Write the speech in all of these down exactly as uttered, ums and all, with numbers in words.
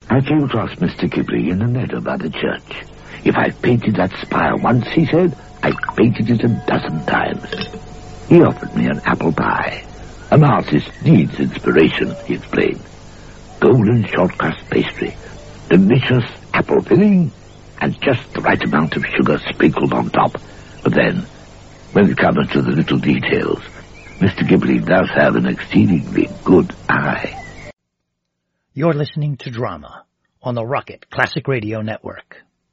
I came across Mister Ghibli in the meadow by the church. If I've painted that spire once, he said, I've painted it a dozen times. He offered me an apple pie. An artist needs inspiration, he explained. Golden short crust pastry, delicious apple filling, and just the right amount of sugar sprinkled on top. But then, when it comes to the little details, Mister Ghibli does have an exceedingly good eye. You're listening to Drama on the Rocket Classic Radio Network.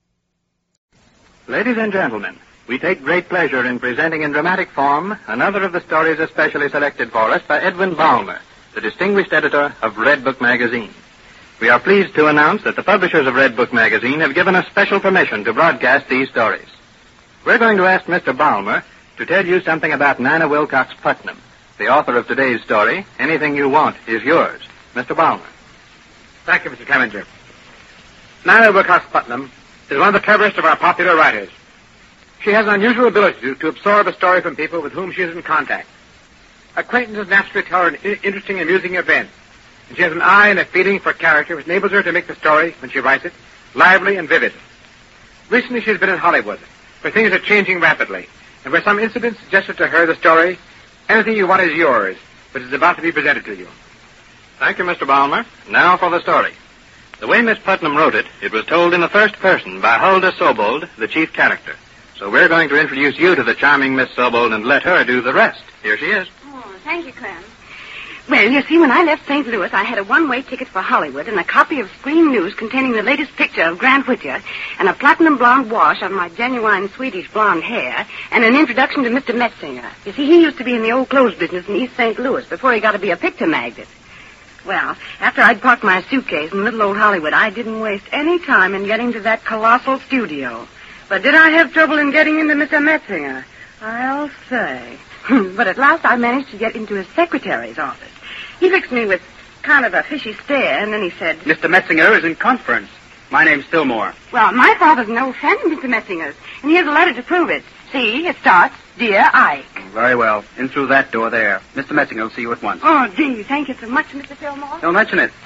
Ladies and gentlemen, we take great pleasure in presenting in dramatic form another of the stories especially selected for us by Edwin Balmer, the distinguished editor of Red Book magazine. We are pleased to announce that the publishers of Red Book magazine have given us special permission to broadcast these stories. We're going to ask Mister Balmer to tell you something about Nana Wilcox Putnam, the author of today's story, Anything You Want Is Yours. Mister Balmer. Thank you, Mister Clevenger. Nana Wilcox Putnam is one of the cleverest of our popular writers. She has an unusual ability to, to absorb a story from people with whom she is in contact. Acquaintances naturally tell her an I- interesting, amusing event, and she has an eye and a feeling for character which enables her to make the story, when she writes it, lively and vivid. Recently she has been in Hollywood, where things are changing rapidly, and where some incident suggested to her the story, Anything You Want Is Yours, which is about to be presented to you. Thank you, Mister Balmer. Now for the story. The way Miss Putnam wrote it, it was told in the first person by Huldah Sobold, the chief character. So we're going to introduce you to the charming Miss Sobold and let her do the rest. Here she is. Oh, thank you, Clem. Well, you see, when I left Saint Louis, I had a one-way ticket for Hollywood and a copy of Screen News containing the latest picture of Grant Whittier and a platinum blonde wash on my genuine Swedish blonde hair and an introduction to Mister Metzinger. You see, he used to be in the old clothes business in East Saint Louis before he got to be a picture magnate. Well, after I'd parked my suitcase in little old Hollywood, I didn't waste any time in getting to that colossal studio. But did I have trouble in getting into Mister Metzinger? I'll say. But at last I managed to get into his secretary's office. He fixed me with kind of a fishy stare, and then he said, Mister Metzinger is in conference. My name's Fillmore. Well, my father's an old friend of Mister Metzinger's, and here's a letter to prove it. See, it starts, Dear Ike. Very well. In through that door there. Mister Metzinger will see you at once. Oh, gee, thank you so much, Mister Fillmore. Don't mention it.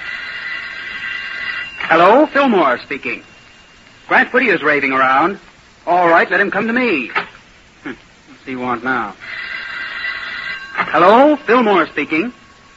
Hello, Fillmore speaking. Grant Whittier's raving around. All right, let him come to me. Hm, what's he want now? Hello, Fillmore speaking.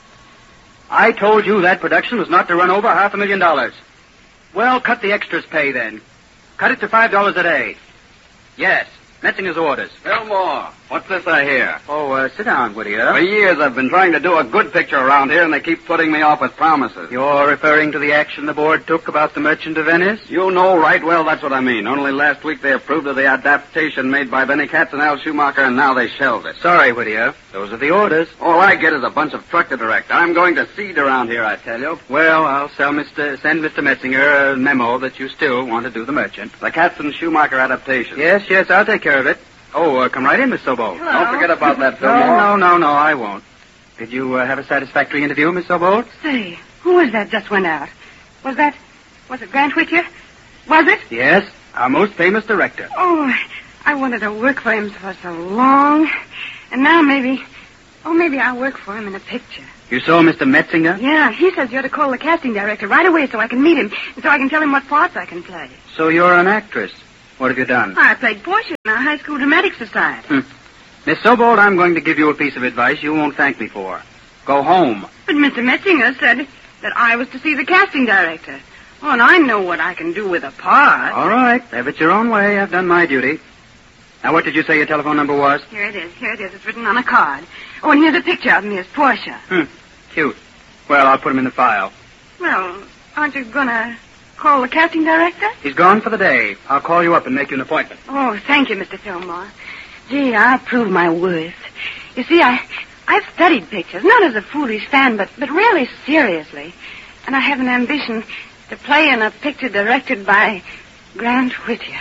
I told you that production was not to run over half a million dollars. Well, cut the extras pay then. Cut it to five dollars a day. Yes, Metzinger's orders. Fillmore, what's this I hear? Oh, uh, sit down, Whittier. For years I've been trying to do a good picture around here, and they keep putting me off with promises. You're referring to the action the board took about The Merchant of Venice? You know right well that's what I mean. Only last week they approved of the adaptation made by Benny Katz and Al Schumacher, and now they shelved it. Sorry, Whittier. Those are the orders. All I get is a bunch of truck to direct. I'm going to seed around here, I tell you. Well, I'll sell Mister send Mister Metzinger a memo that you still want to do The Merchant. The Katz and Schumacher adaptation. Yes, yes, I'll take care of it. Oh, uh, come right in, Miss Sobold. Hello. Don't forget about that, Fillmore. No, no, no, no, I won't. Did you uh, have a satisfactory interview, Miss Sobold? Say, who was that just went out? Was that, was it Grant Whittier? Was it? Yes, our most famous director. Oh, I wanted to work for him for so long. And now maybe, oh, maybe I'll work for him in a picture. You saw Mister Metzinger? Yeah, he says you're to call the casting director right away so I can meet him and so I can tell him what parts I can play. So you're an actress. What have you done? I played Portia in our high school dramatic society. Hmm. Miss Sobold, I'm going to give you a piece of advice you won't thank me for. Go home. But Mister Metzinger said that I was to see the casting director. Oh, and I know what I can do with a part. All right. Have it your own way. I've done my duty. Now, what did you say your telephone number was? Here it is. Here it is. It's written on a card. Oh, and here's a picture of me as Portia. Hmm. Cute. Well, I'll put him in the file. Well, aren't you going to call the casting director? He's gone for the day. I'll call you up and make you an appointment. Oh, thank you, Mister Fillmore. Gee, I prove my worth. You see, I, I've studied pictures, not as a foolish fan, but, but really seriously. And I have an ambition to play in a picture directed by Grant Whittier.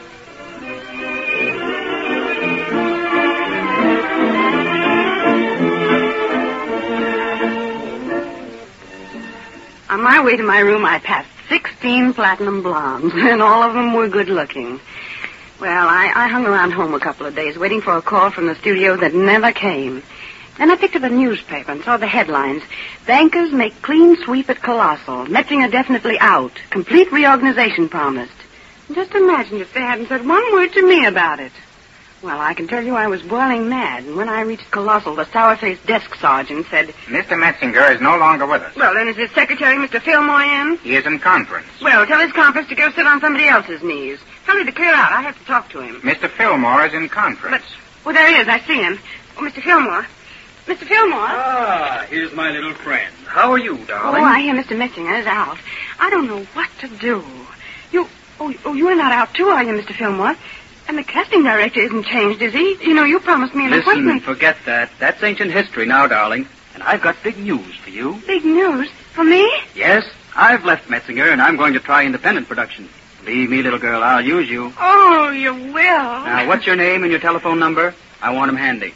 On my way to my room, I passed sixteen platinum blondes, and all of them were good-looking. Well, I, I hung around home a couple of days, waiting for a call from the studio that never came. Then I picked up a newspaper and saw the headlines. Bankers make clean sweep at Colossal. Metzinger definitely out. Complete reorganization promised. Just imagine if they hadn't said one word to me about it. Well, I can tell you I was boiling mad, and when I reached Colossal, the sour-faced desk sergeant said... Mister Metzinger is no longer with us. Well, then is his secretary, Mister Fillmore, in? He is in conference. Well, tell his conference to go sit on somebody else's knees. Tell me to clear out. I have to talk to him. Mister Fillmore is in conference. But, well, there he is. I see him. Oh, Mister Fillmore. Mister Fillmore. Ah, here's my little friend. How are you, darling? Oh, I hear Mister Metzinger is out. I don't know what to do. You, oh, oh, you're not out too, are you, Mister Fillmore? And the casting director isn't changed, is he? You know, you promised me an Listen, appointment. forget that. That's ancient history now, darling. And I've got big news for you. Big news? For me? Yes, I've left Metzinger, and I'm going to try independent production. Believe me, little girl, I'll use you. Oh, you will. Now, what's your name and your telephone number? I want 'em handy.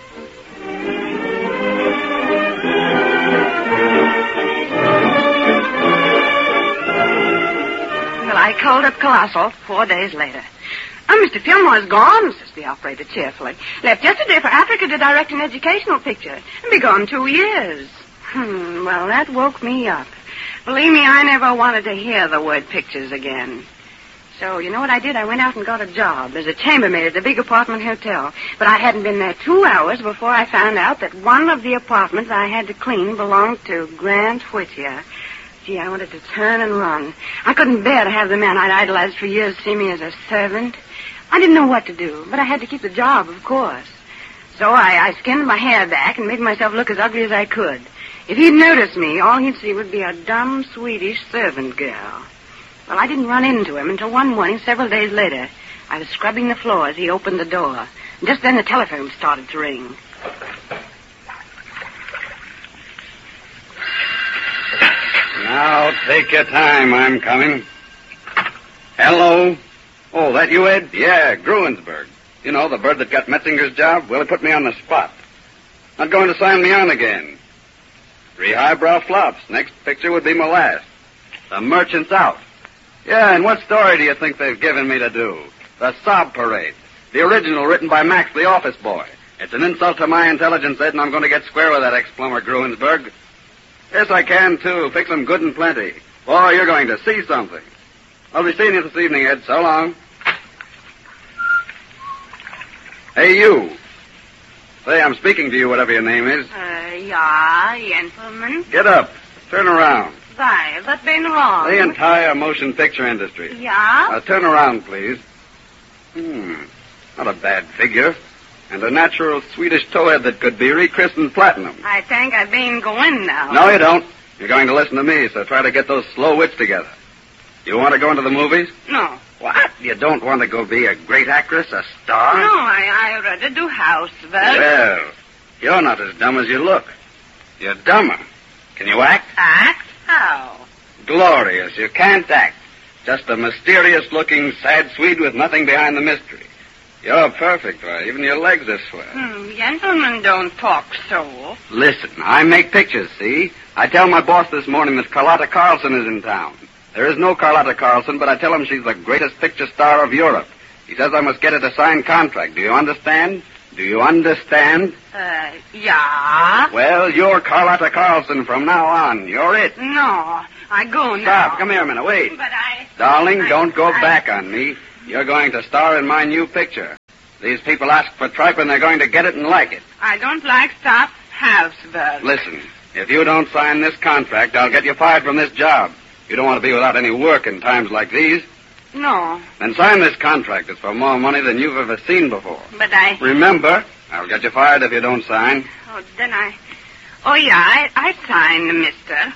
Well, I called up Colossal four days later. Oh, Mister Fillmore's gone, says the operator cheerfully. Left yesterday for Africa to direct an educational picture. And be gone two years. Hmm, well, that woke me up. Believe me, I never wanted to hear the word pictures again. So, you know what I did? I went out and got a job as a chambermaid at a big apartment hotel. But I hadn't been there two hours before I found out that one of the apartments I had to clean belonged to Grant Whittier. Gee, I wanted to turn and run. I couldn't bear to have the man I'd idolized for years see me as a servant. I didn't know what to do, but I had to keep the job, of course. So I, I skinned my hair back and made myself look as ugly as I could. If he'd noticed me, all he'd see would be a dumb Swedish servant girl. Well, I didn't run into him until one morning several days later. I was scrubbing the floor as he opened the door. And just then the telephone started to ring. Now, take your time. I'm coming. Hello? Oh, that you, Ed? Yeah, Gruensberg. You know, the bird that got Metzinger's job? Well, he put me on the spot. Not going to sign me on again. Three highbrow flops. Next picture would be my last. The merchant's out. Yeah, and what story do you think they've given me to do? The Sob Parade. The original written by Max, the office boy. It's an insult to my intelligence, Ed, and I'm going to get square with that ex-plumber Gruensberg. Yes, I can, too. Fix them good and plenty. Boy, you're going to see something. I'll be seeing you this evening, Ed. So long. Hey, you. Say, I'm speaking to you, whatever your name is. Uh, yeah, gentlemen. Get up. Turn around. Why, what's been wrong? The entire motion picture industry. Yeah? Now, turn around, please. Hmm. Not a bad figure. And a natural Swedish towhead that could be rechristened platinum. I think I've been going now. No, you don't. You're going to listen to me, so try to get those slow wits together. You want to go into the movies? No. What? You don't want to go be a great actress, a star? No, I, I'd rather do housework. Well, you're not as dumb as you look. You're dumber. Can you act? Act? How? Glorious. You can't act. Just a mysterious-looking, sad Swede with nothing behind the mystery. You're perfect, why, even your legs are swell. Hmm, gentlemen don't talk so. Listen, I make pictures, see? I tell my boss this morning that Carlotta Carlson is in town. There is no Carlotta Carlson, but I tell him she's the greatest picture star of Europe. He says I must get her to sign contract. Do you understand? Do you understand? Uh, yeah? Well, you're Carlotta Carlson from now on. You're it. No, I go now. Stop. Come here a minute. Wait. But I... Darling, I, don't go I, back on me. You're going to star in my new picture. These people ask for tripe, and they're going to get it and like it. I don't like stop housework. Listen, if you don't sign this contract, I'll get you fired from this job. You don't want to be without any work in times like these. No. Then sign this contract. It's for more money than you've ever seen before. But I... Remember, I'll get you fired if you don't sign. Oh, then I... Oh, yeah, I, I sign, mister.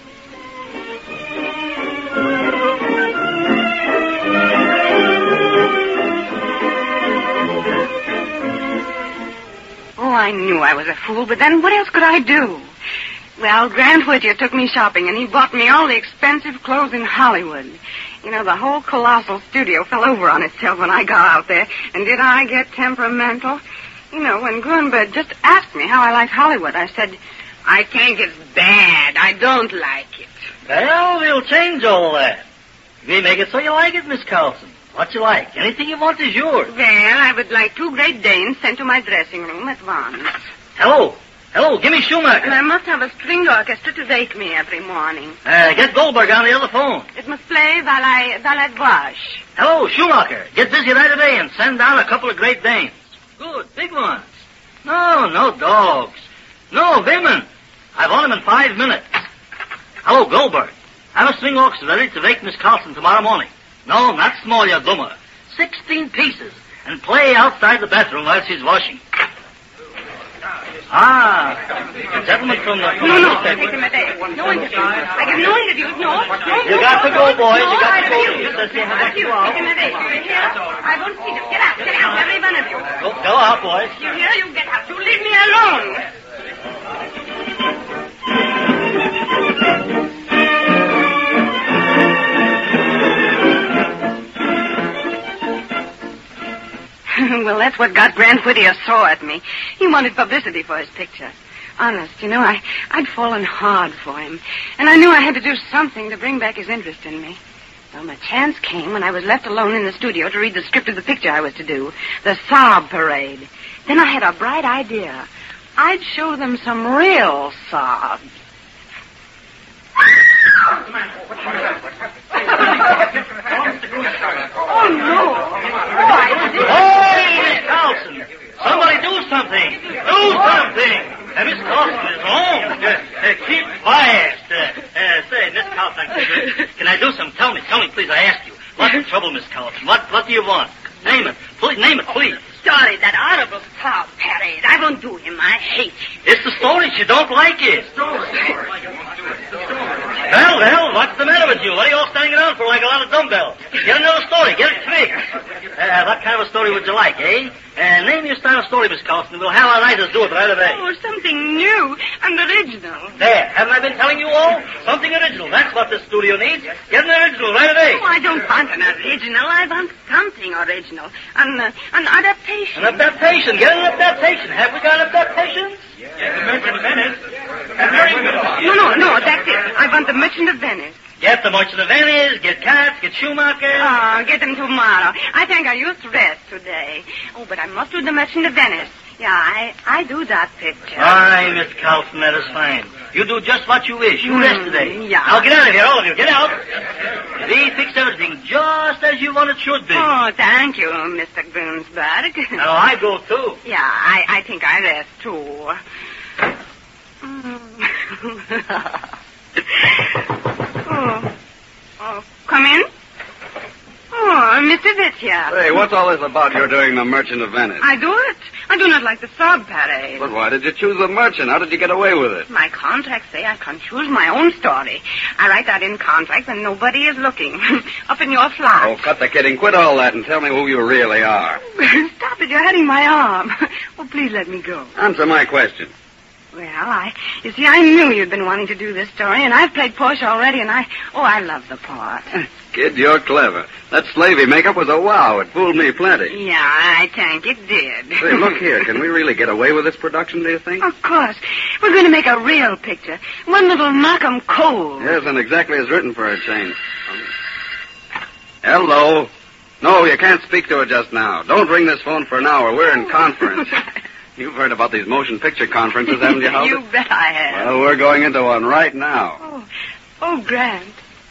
Oh, I knew I was a fool, but then what else could I do? Well, Grant Whittier took me shopping, and he bought me all the expensive clothes in Hollywood. You know, the whole Colossal studio fell over on itself when I got out there. And did I get temperamental? You know, when Gruenberg just asked me how I liked Hollywood, I said, I think it's bad. I don't like it. Well, we'll change all that. We make it so you like it, Miss Carlson. What you like. Anything you want is yours. Well, I would like two Great Danes sent to my dressing room at once. Hello. Hello, give me Schumacher. And I must have a string orchestra to wake me every morning. Uh, get Goldberg on the other phone. It must play while I, while I wash. Hello, Schumacher. Get busy right away and send down a couple of Great Danes. Good, big ones. No, no dogs. No women. I want them in five minutes. Hello, Goldberg. Have a string orchestra ready to wake Miss Carlson tomorrow morning. No, not small, you dummer. Sixteen pieces. And play outside the bathroom while she's washing. Ah, the gentleman from the... From No, no, the take him a day. No interviews. I give no interviews, no. no You got to go, boys. No, You got to I go. refuse. You said you have Refuse. to go out. Take him a day. Do you hear? I won't see them. Get out, get out, every one of you. Go, go out, boys. You hear? You get out. You leave me alone. Well, that's what got Grant Whittier sore at me. He wanted publicity for his picture. Honest, you know, I, I'd fallen hard for him. And I knew I had to do something to bring back his interest in me. Well, my chance came when I was left alone in the studio to read the script of the picture I was to do, The Sob Parade. Then I had a bright idea. I'd show them some real sobs. Oh, no. Hey, Miss Carlson! Somebody do something! Do something! Uh, Miss Carlson is home. Uh, uh, keep quiet. Uh, uh, say, Miss Carlson, uh, can I do something? Tell me, tell me, please, I ask you. What's the trouble, Miss Carlson? What, what do you want? Name it. Please, name it, please. Sorry, that horrible Sob Parade. I won't do him. I hate him. It's the story. She don't like it. Well, well, what's the matter with you? What are you all standing around for like a lot of dumbbells? Get another story. Get it quick. Uh, what kind of a story would you like, eh? Uh, name your style of story, Miss Carlson. We'll have our writers do it right away. Oh, something new and original. There. Haven't I been telling you all? Something original. That's what the studio needs. Get an original right away. Oh, I don't want an original. I want something original. An, uh, an adaptation. An adaptation. Get an adaptation. Have we got adaptations? Yes, the Merchant of Venice. And very good. No, no, no, that's it. I want the Merchant of Venice. Get the Merchant of Venice, get Katz, get Schumacher. Oh, get them tomorrow. I think I used rest today. Oh, but I must do the Merchant of Venice. Yeah, I, I do that picture. All right, Miss Carlson, that is fine. You do just what you wish. You Mm, rest today. yeah. Now get out of here, all of you. Get out. We fix everything just as you want it should be. Oh, thank you, Mister Grunsberg. Now I go too. Yeah, I, I think I rest too. oh. oh, come in. Oh, Mister Whittier. Hey, what's all this about you're doing the Merchant of Venice? I do it. I do not like the Sob Parade. But why did you choose the Merchant? How did you get away with it? My contracts say I can choose my own story. I write that in contract when nobody is looking. Up in your flat. Oh, cut the kidding. Quit all that and tell me who you really are. Stop it. You're hurting my arm. Oh, please let me go. Answer my question. Well, I, you see, I knew you'd been wanting to do this story, and I've played Portia already, and I, oh, I love the part. Kid, you're clever. That slavey makeup was a wow. It fooled me plenty. Yeah, I think it did. Say, look here. Can we really get away with this production, do you think? Of course. We're going to make a real picture. One that'll knock 'em cold. Yes, and exactly as written for a change. Hello. No, you can't speak to her just now. Don't ring this phone for an hour. We're in conference. You've heard about these motion picture conferences, haven't you, Howard? You bet I have. Well, we're going into one right now. Oh, oh, Grant.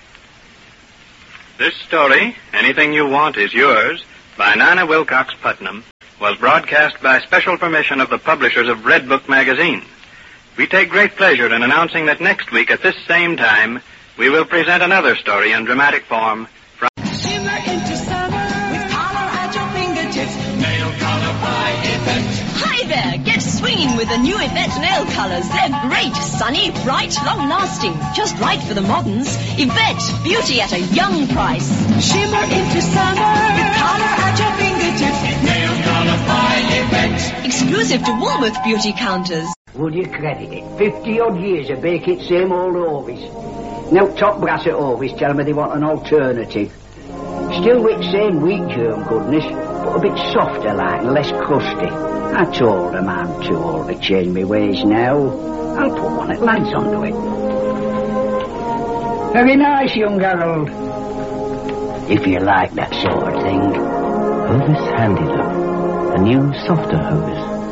This story, Anything You Want Is Yours, by Nana Wilcox Putnam, was broadcast by special permission of the publishers of Red Book magazine. We take great pleasure in announcing that next week at this same time, we will present another story in dramatic form from... Shimmer into summer with color at your fingertips. Nail color by Yvette. Hi there, get swinging with the new Yvette nail colors. They're great, sunny, bright, long-lasting. Just right for the moderns. Yvette, beauty at a young price. Shimmer into summer with color at your fingertips. Nail color by Yvette. Exclusive to Woolworth beauty counters. Would you credit it? Fifty-odd years of baking same old Orvis. Now top brass at Orvis tell me they want an alternative. Still with same wheat germ goodness, but a bit softer like and less crusty. I told them I'm too old to change my ways now. I'll put one at lads onto it. Very nice, young Harold. If you like that sort of thing. Hovis Handy Love, a new, softer Hovis.